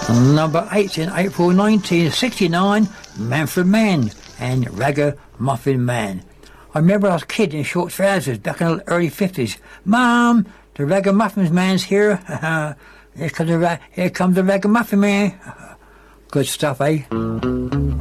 Number 8 in April 1969, Manfred Mann and Ragamuffin Man. I remember I was a kid in short trousers back in the early 50s. Mom, the Ragamuffin Man's here. Here comes the Ragamuffin Man. Good stuff, eh?